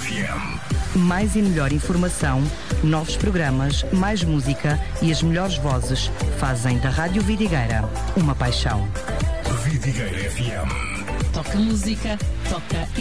FM. Mais e melhor informação, novos programas, mais música e as melhores vozes fazem da Rádio Vidigueira uma paixão. Vidigueira FM. Toca música, toca